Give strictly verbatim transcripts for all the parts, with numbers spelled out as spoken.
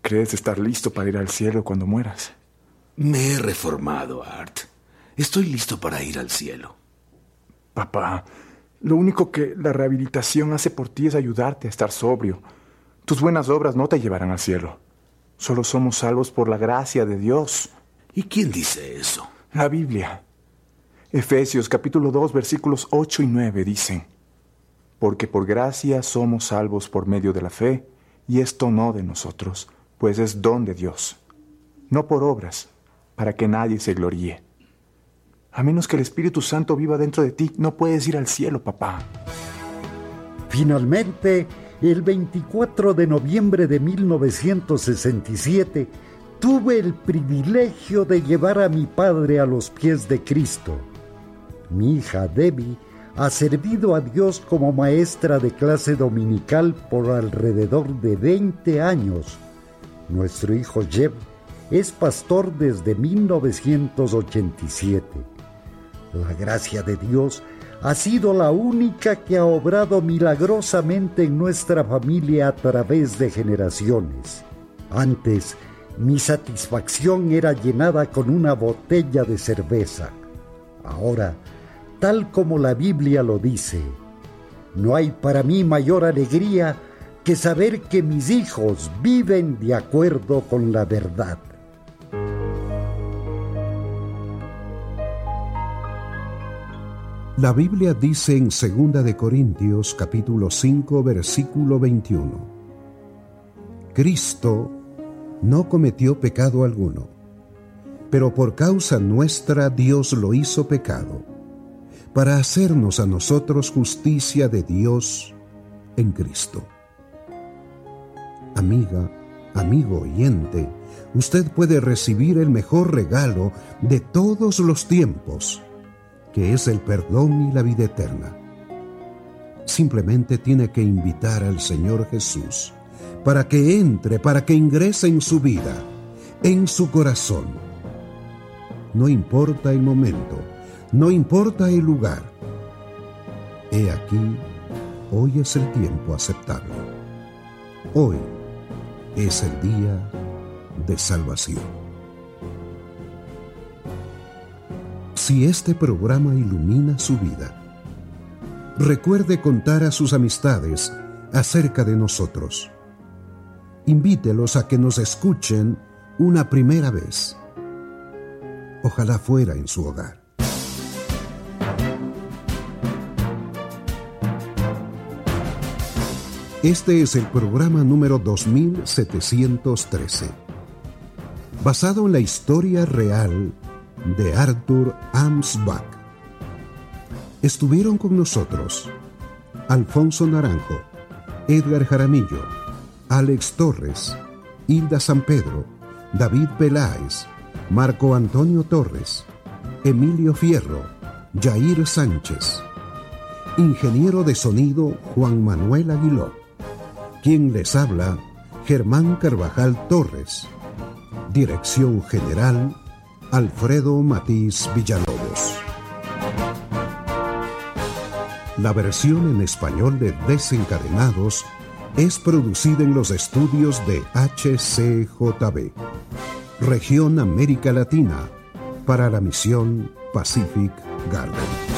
¿Crees estar listo para ir al cielo cuando mueras? Me he reformado, Art. Estoy listo para ir al cielo. Papá, lo único que la rehabilitación hace por ti es ayudarte a estar sobrio. Tus buenas obras no te llevarán al cielo. Solo somos salvos por la gracia de Dios. ¿Y quién dice eso? La Biblia. Efesios capítulo dos, versículos ocho y nueve dicen: porque por gracia somos salvos por medio de la fe, y esto no de nosotros, pues es don de Dios, no por obras, para que nadie se gloríe. A menos que el Espíritu Santo viva dentro de ti, no puedes ir al cielo, papá. Finalmente, el veinticuatro de noviembre de mil novecientos sesenta y siete, tuve el privilegio de llevar a mi padre a los pies de Cristo. Mi hija Debbie ha servido a Dios como maestra de clase dominical por alrededor de veinte años. Nuestro hijo Jeb es pastor desde mil novecientos ochenta y siete. La gracia de Dios ha sido la única que ha obrado milagrosamente en nuestra familia a través de generaciones. Antes, mi satisfacción era llenada con una botella de cerveza. Ahora, tal como la Biblia lo dice, no hay para mí mayor alegría que saber que mis hijos viven de acuerdo con la verdad. La Biblia dice en segunda de Corintios capítulo cinco versículo veintiuno: Cristo no cometió pecado alguno, pero por causa nuestra Dios lo hizo pecado, para hacernos a nosotros justicia de Dios en Cristo. Amiga, amigo oyente, usted puede recibir el mejor regalo de todos los tiempos, que es el perdón y la vida eterna. Simplemente tiene que invitar al Señor Jesús para que entre, para que ingrese en su vida, en su corazón. No importa el momento, no importa el lugar. He aquí, hoy es el tiempo aceptable. Hoy es el día de salvación. Si este programa ilumina su vida, recuerde contar a sus amistades acerca de nosotros. Invítelos a que nos escuchen una primera vez. Ojalá fuera en su hogar. Este es el programa número dos mil setecientos trece, basado en la historia real de Arthur Amsbach. Estuvieron con nosotros Alfonso Naranjo, Edgar Jaramillo, Alex Torres, Hilda San Pedro, David Peláez, Marco Antonio Torres, Emilio Fierro, Jair Sánchez, ingeniero de sonido Juan Manuel Aguiló, quien les habla Germán Carvajal Torres, dirección general Alfredo Matiz Villalobos. La versión en español de Desencadenados es producida en los estudios de H C J B, Región América Latina, para la misión Pacific Garden.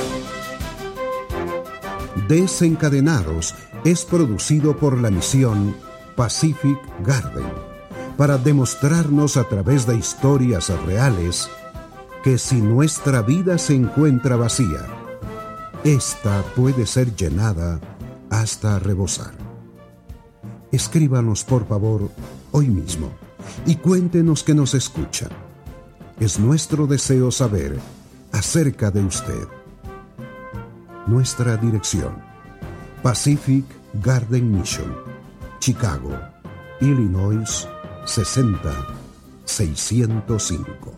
Desencadenados es producido por la misión Pacific Garden, para demostrarnos a través de historias reales que si nuestra vida se encuentra vacía, esta puede ser llenada hasta rebosar. Escríbanos por favor hoy mismo y cuéntenos que nos escucha. Es nuestro deseo saber acerca de usted. Nuestra dirección: Pacific Garden Mission, Chicago, Illinois sesenta seiscientos cinco.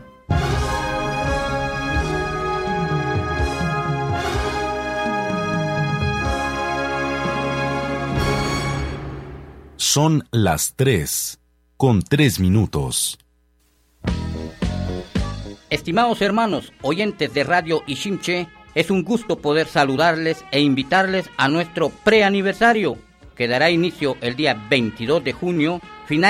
Son las tres, con tres minutos. Estimados hermanos, oyentes de Radio Iximche, es un gusto poder saludarles e invitarles a nuestro preaniversario, que dará inicio el día veintidós de junio